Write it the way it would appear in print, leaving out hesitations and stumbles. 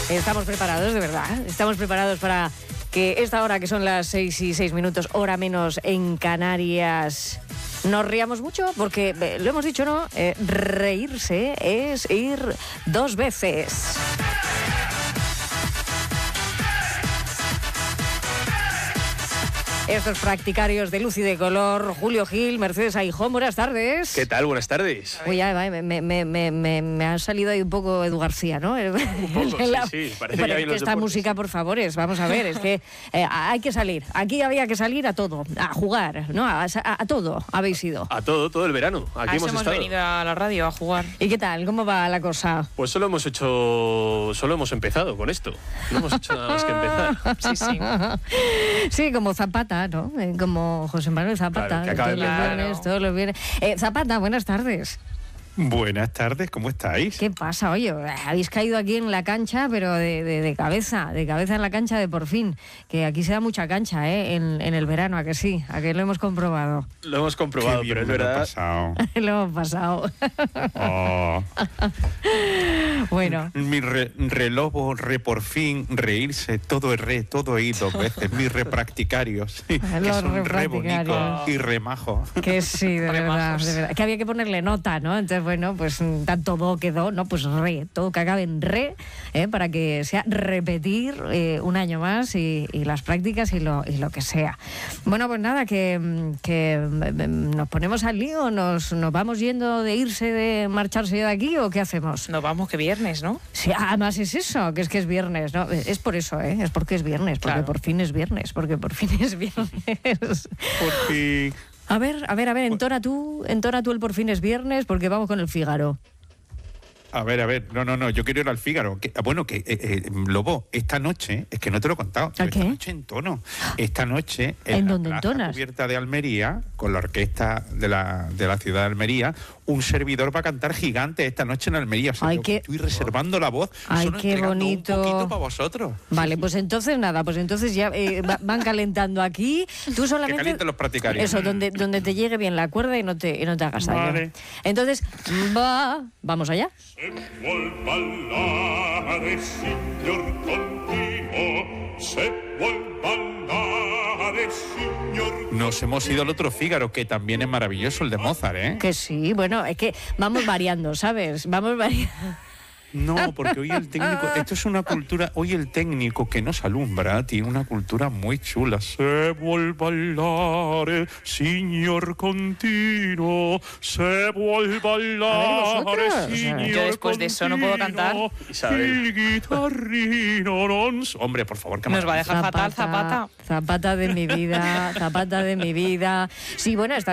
Estamos preparados, de verdad. Estamos preparados para que esta hora, que son las 6:06, hora menos en Canarias, nos riamos mucho, porque lo hemos dicho, ¿no? Reírse es ir dos veces. Estos practicarios de luz y de color, Julio Gil, Mercedes Aijón, buenas tardes. ¿Qué tal? Buenas tardes. Uy, ya, me ha salido ahí un poco Edu García, ¿no? Un poco, sí, parece pero que es que esta música, por favor, vamos a ver, es que hay que salir. Aquí había que salir a todo, a jugar, ¿no? A todo habéis ido. A todo el verano. Aquí hemos estado. Venido a la radio a jugar. ¿Y qué tal? ¿Cómo va la cosa? Pues solo hemos empezado con esto. No hemos hecho nada más que empezar. Sí. Sí, como Zapata, ¿no? Como José Manuel Zapata. Claro, todos los viernes. Zapata, buenas tardes. Buenas tardes, ¿cómo estáis? ¿Qué pasa? Oye, habéis caído aquí en la cancha, pero de cabeza en la cancha de por fin. Que aquí se da mucha cancha, en el verano, ¿a que sí? ¿A que lo hemos comprobado? Lo hemos comprobado, pero es verdad. Lo hemos pasado. Oh. Bueno. Mi relobo, por fin, reírse, todo ir dos veces. Mis repracticarios, que son re bonitos y remajos. Que sí, de verdad. Que había que ponerle nota, ¿no? Entonces, bueno, pues tanto do que do, ¿no? Pues re, todo que acabe en re, para que sea repetir un año más y las prácticas y lo que sea. Bueno, pues nada, que nos ponemos al lío, nos vamos yendo de irse, de marcharse de aquí, ¿o qué hacemos? Nos vamos, que viernes, ¿no? Sí, además es eso, que es viernes, ¿no? Es por eso, es porque es viernes, porque claro. por fin es viernes, porque por fin es viernes. Por fin. A ver, entona tú el por fin es viernes, porque vamos con el Fígaro. A ver, no, yo quiero ir al Fígaro. Lobo, esta noche, es que no te lo he contado, pero ¿qué? esta noche entono. Esta noche, ¿En la dónde plaza entonas? cubierta de Almería, con la orquesta de la ciudad de Almería, un servidor va a cantar gigante esta noche en Almería. O sea, estoy reservando la voz, ay, solo qué entregando bonito. un poquito para vosotros. Vale, pues entonces nada, ya van calentando aquí. Tú solamente... Que calienten los practicarios. Eso, donde te llegue bien la cuerda y no te hagas daño. Vale. Entonces, vamos allá. Se vuol ballare, signor continuo, se vuol ballare, signor... Nos hemos ido al otro Fígaro, que también es maravilloso, el de Mozart, ¿eh? Que sí, bueno, es que vamos variando, ¿sabes? Vamos variando. No, porque hoy el técnico, esto es una cultura, hoy el técnico que nos alumbra tiene una cultura muy chula. Se vuol ballare, signor continuo, se vuol ballare, signor yo después de eso no puedo cantar. Il guitarrino non... Hombre, por favor, que nos va a dejar fatal, Zapata. Zapata de mi vida. Sí, bueno, está